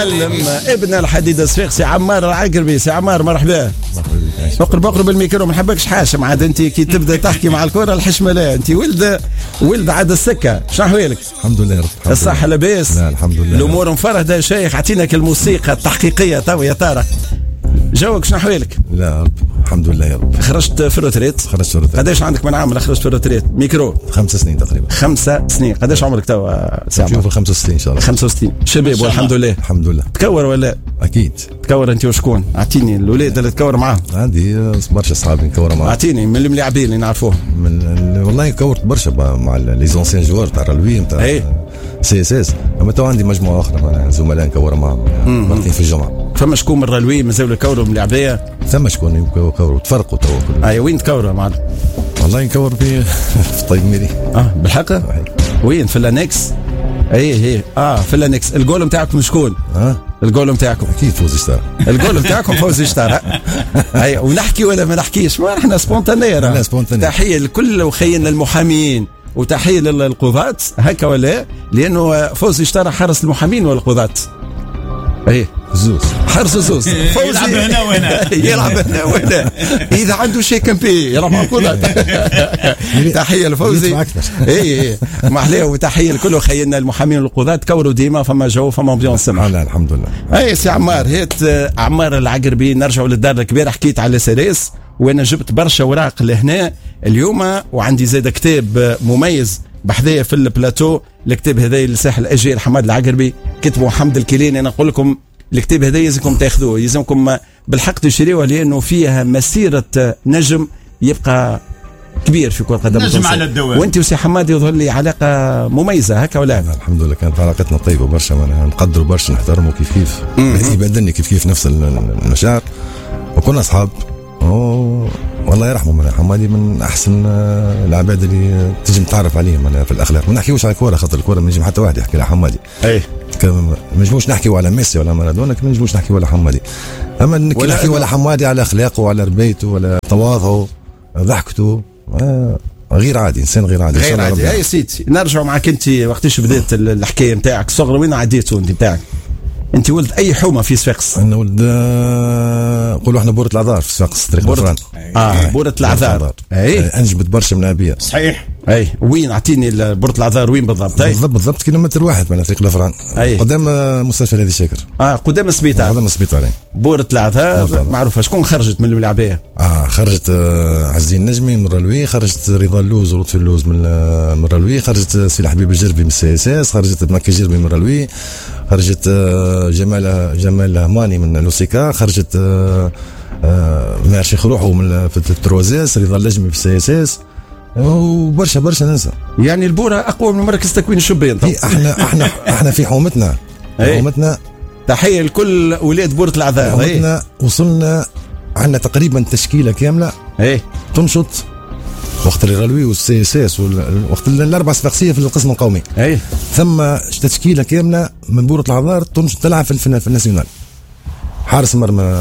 المعلم ابن الحديد الصفيق سي عمار العقربي. سي عمار مرحبا. اقرب الميكرو، ما نحبكش حاشم عاد انت كي تبدا تحكي مع الكره الحشمه. لا انت ولد عاد السكه. شنو احوالك؟ الحمد لله. الصحه لاباس؟ لا الحمد لله. الامور مفرهده يا شيخ. اعطينا الموسيقى التحقيقيه تو يا ترى جوك شنو احوالك؟ لا رب الحمد لله يا رب. خرجت في الروتريت؟ خرجت في الروتريت. قداش عندك من عام خرجت في الروتريت؟ ميكرو 5 سنين تقريبا. 5 سنين. قداش عمرك توا سي عمر؟ شوف 65 ان شاء الله. 65 شباب والحمد لله. الحمد لله. تكور ولا؟ اكيد تكور. انت وشكون؟ اعطيني الاولاد اللي تكور معاهم. عندي برشا اصحابي نكور معاهم. اعطيني من الملاعبين اللي نعرفوهم. والله كورت برشا مع لي زونسيان جوار تاع الرلوي نتاع سي اس اس. اما تو عندي مجموعه اخرى زملاء نكور معاهم مرتين في الجمعه. فما شكون من الرلوي مازالوا يكوروا من العبايه؟ ثم شكون يكوروا تفرقوا تو كل. اي وين تكوروا معلم؟ والله نكور في طيب ميري. بالحق؟ وين في الانكس؟ هي في الانكس. الجول نتاعكم شكون؟ الجول نتاعكم اكيد فوزي شتارة. الجول نتاعكم فوزي شتارة. اي ونحكي ولا ما نحكيش؟ ما احنا سبونتانية. لا سبونتانية. تحية لكل وخينا المحامين وتحية للقضاة هكا ولا؟ لانه فوزي شتارة حرس المحامين والقضاة. زوز حرس زوز. فوزي يلعب هنا وهنا. يلعب هنا وهنا. اذا عنده شيء كمبي يلعب مع القضاة. تحية لفوزي. ما احلاه. وتحية لكل خينا المحامين والقضاة. تكوروا ديما فما جو فما امبيونس سمع. لا الحمد لله. سي عمار هيت عمار العقربي. نرجعوا للدار الكبيرة. حكيت على سيريس وانا جبت برشا اوراق لهنا اليوم وعندي زاد كتاب مميز بحذايا في البلاتو. الكتاب هذا لساحل الاجيال حماد العقربي كتبه حمد الكيلاني. انا نقول لكم الكتاب هذا يلزمكم تاخذوه، يلزمكم بالحق تشتريوه لانه فيها مسيره نجم يبقى كبير في كرة القدم. نجم على الدوام. وانت وسي حماد يظهر لي علاقه مميزه هكا ولا؟ الحمد لله كانت علاقتنا طيبه برشا. نقدروا برشا نحترموا كيف يبادلني كيف نفس المشاعر وكنا اصحاب. والله يرحمه حمادي من احسن العباد اللي تجي تعرف عليهم أنا في الاخلاق. ما نحكيوش على الكوره خاطر الكوره ما نجم حتى واحد يحكي على حمادي. ما نجموش نحكيو على ميسي ولا مارادونا، ما نجموش نحكيو على حمادي. اما نحكيو على حمادي على اخلاقه وعلى ربيته وعلى تواضعه ضحكته. غير عادي، انسان غير عادي. غير عادي. يا سيدي نرجع معك. انت وقتاش بدات الحكايه نتاعك صغر؟ وين عديتوا انت نتاعك؟ انت ولد اي حومه في صفاقس؟ انا ولد نقولوا احنا بورة العذار في صفاقس طريق الفران. بورة العذار. انجبت برشا من ابيها. صحيح. وين اعطيني بورة العذار وين بالضبط؟ بالضبط كيلومتر واحد من طريق الفران. قدام مستشفى نادي شاكر. قدام السبيطار. قدام السبيطار. بورة العذار معروفه. شكون خرجت من العبايه؟ خرجت عزين نجمي من رلوي، خرجت رضا اللوز ولطفي اللوز من رلوي، خرجت سي حبيب الجربي من السي اس اس، خرجت مكي الجربي من رلوي، خرجت جمال هماني من لوسيكا، خرجت ماشي خروحه من في التروزيس، رضا اللجمي في السي اس اس، وبرشا ناس. يعني البورة اقوى من مركز تكوين الشبان. احنا في حومتنا. حومتنا. تحيه لكل ولاد بورة العذار. حومتنا وصلنا عندنا تقريبا تشكيله كامله تنشط وقت الرلوي والسي اس اس وقت الاربع صفاقسيه في القسم القومي. ثم تشكيله كامله من بورة العذار تنشط تلعب في الناسيونال. حارس مرمى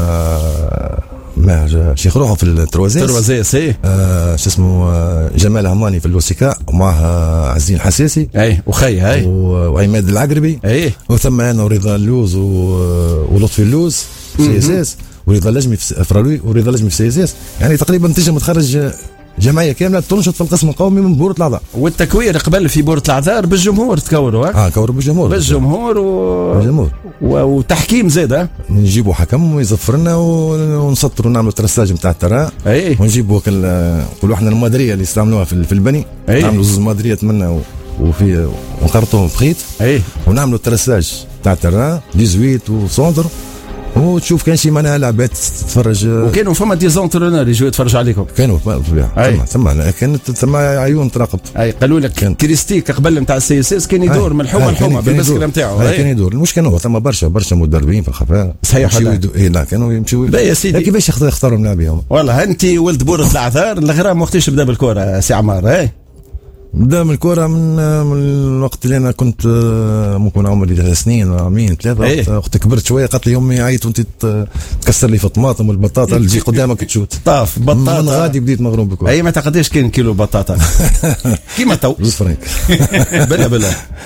شيخ روحه في التروازيس. شو اسمه جمال هماني في اللوسيكا، ومعه عزين الحساسي وخي وعماد العقربي. وثم انا ورضا اللوز ولطفي اللوز سي اس اس، ورضا اللجمي في رلوي، ورضا اللجمي في سي اس اس. يعني تقريبا تنجم تخرج جمعيه كامله تنشط في القسم القومي من بورة العذار. والتكوير قبل في بورة العذار بالجمهور تكوروا؟ كوروا بالجمهور وتحكيم زاد. نجيبوا حكم ويزفرنا ونسطروا ونعملوا ترساج نتاع الترى. ونجيبوا كل احنا المادريه اللي استعملوها في البني. نعملوا زوج مادريات منا وفي ونقرطوهم في خيط. ونعملوا الترساج تاع الترى 18 وسونتر، وتشوف كان شي معناها لعبات تتفرج. وكانوا فما دي زونترونور يجوا يتفرجوا عليكم؟ كانوا ثم عيون تراقب. قالوا لك كريستيك قبل نتاع السي اس اس كان يدور من الحومه بالبسكله نتاعو. كان يدور. المشكل هو ثم برشا مدربين في الخفاء. صحيح. لا كانوا يمشيوا. يا سيدي كيفاش يختاروا لاعبين؟ والله انت ولد بورة العذار. الغرام وقتاش بدا بالكره سي عمار؟ بدا من الكره من الوقت اللي انا كنت ممكن عمري 3 سنين ولا عامين 3. وقت كبرت شويه قالت لي امي عيط وانت تكسر لي في الطماطم والبطاطا اللي تجي قدامك تشوت. طاف بطاطا من غادي بديت مغروم بالكره. متى قداش كان كيلو بطاطا؟ كيما تو 2 فرنك. بلا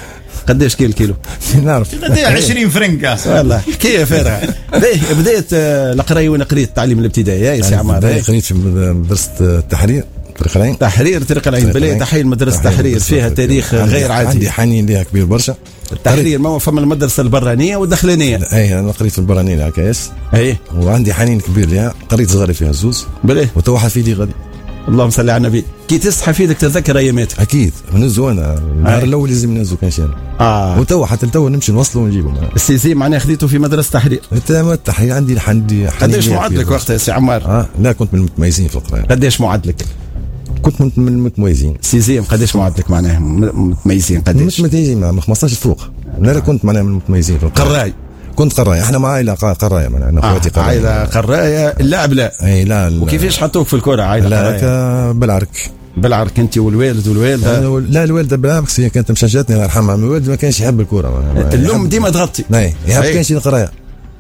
قداش كيلو؟ نعرف قد 20 فرنك والله حكايه فارغه. بديت القرايه وين قريت التعليم الابتدائي يا سي عمار؟ قريت في مدرسه التحرير طريق العين. طريق العين. بلي تحيه مدرسه التحرير فيها تاريخ غير عادي. عندي حنين ليها كبير برشا. التحرير ما فما المدرسه البرانيه والداخلانيه. اي انا قريت في البرانيه العكايس. اي وعندي حنين كبير ليها. قريت صغاري فيها زوز. بلي وتوا حفيدي غادي. اللهم صل على النبي. كي تصحى حفيدك تذكر اياماتك؟ اكيد نزو انا النهار الاول لازم نزو كان شان. وتوا حتى لتوا نمشي نوصلوا ونجيبوا. السيزي معناها خذيته في مدرسه التحرير. تمام التحرير عندي قداش معدلك وقتها يا سي عمار؟ لا كنت من المتميزين في القرايه. قداش معدلك؟ كنت من المتميزين. سيزيم قداش معدلك معناها متميزين قداش؟ متميزين مع 15 فوق. لا كنت معناها من المتميزين في القرايه. قراي. كنت قرايه. احنا مع عائله قرايه معناها انا اخواتي قرايه. عائله قرايه. اللاعب لا. اي لا. وكيفاش حطوك في الكره عائله قرايه؟ لا بالعرك. بالعرك انت والوالد والوالده؟ لا الوالده بالعكس هي كانت مشجعتني الله يرحمها. الوالد ما كانش يحب الكره. الام ديما تغطي. اي يحب كانش القرايه.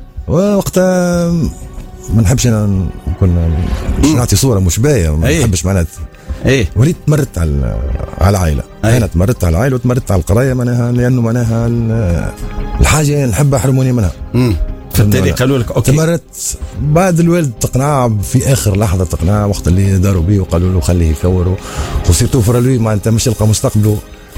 ووقتها ما نحبش انا نكون نعطي صوره مش باهيه. ما نحبش معناتها. وليت تمرت على العائله. انا تمرت على العائله وتمرت على القرايه معناها لانه معناها الحاجه نحب احرموني منها. فبالتالي قالوا لك اوكي. تمرت بعد الوالد تقنع في اخر لحظه تقنع وقت اللي داروا بيه وقالوا له خليه يكور وسيرتو فرالوي معناتها مش يلقى مستقبله.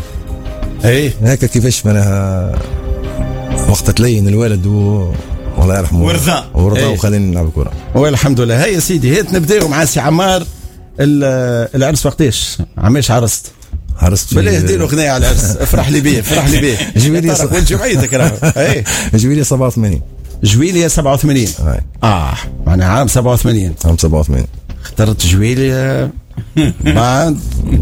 هكا كيفاش معناها وقت تلين الوالد والله يرحمه ورضا وخليني نلعب كره. والحمد لله. هيا سيدي هات نبداو مع سي عمار. العرس وقتاش؟ عماش عرست بلاه دير له غنايه على العرس. افرح لي بيه افرح لي بيه. جويلية والجمعيتك راه. جويلية 87. جويلية 87. معناها عام 87. عام 87 اخترت جويلية بعد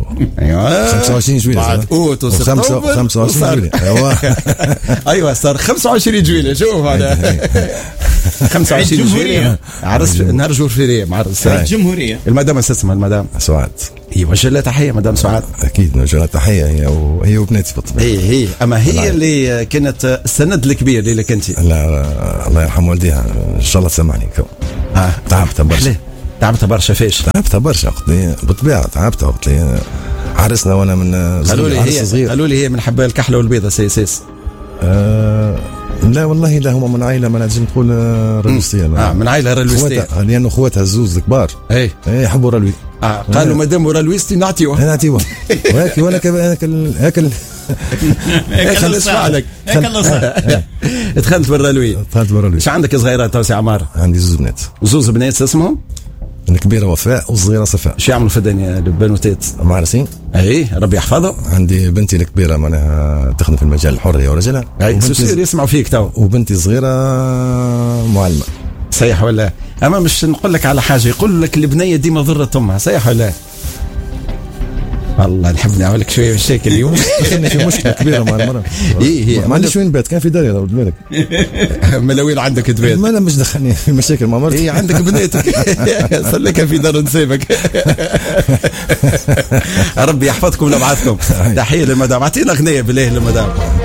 25 جويلية بعد اوت وسبتمبر 25 جويلية. ايوه صار 25 جويلية. شوف هذا 25 جويلية عرس نهار جور فيري معرس الجمهورية. المدام اسمها المدام سعاد. وجه لها تحية مدام سعاد. اكيد نوجه لها تحية هي وبناتي بالطبع. هي اما هي اللي كانت السند الكبير اللي كنتي. لا الله يرحم والديها ان شاء الله تسمعني. تعبت برشا. تعبت برشا فاش؟ تعبت برشا بالطبيعة. تعبت وقت لي عرسنا وانا من صغير. قالوا لي هي من حباية الكحلة والبيضة سيساس. لا والله لا هما من عائله ما لازم تقول رلويستيه. من عائله رلويستيه لانه خواتها الزوز الكبار يحبوا رلوي. قالوا مادام رلويستي نعطيوه. وهكي وانا هكا خلي اسمع لك. دخلت بالرلوي. ايش عندك صغيرات تو سي عمار؟ عندي زوز بنات. اسمهم؟ الكبيره وفاء والصغيره صفاء. شو يعملوا في الدنيا البنوتات؟ معرسين. ربي يحفظهم. عندي بنتي الكبيره معناها تخدم في المجال الحر هي ورجلها. سير يسمعوا فيك تو. وبنتي الصغيره معلمه. صحيح ولا؟ اما مش نقول لك على حاجه يقول لك البنيه ديما ضرة امها. صحيح ولا؟ والله نحب نعمل لك شويه مشاكل اليوم. دخلنا في مشكله كبيره مع المراه. ما عنديش وين بات. كان في داري ولد بالك. ما وين عندك تبات؟ ما انا مش دخلني في مشاكل مع مرتي. عندك بناتك. صار لك في دار نسيبك. ربي يحفظكم لبعضكم. تحيه للمدام. اعطينا غنيه بالله للمدام.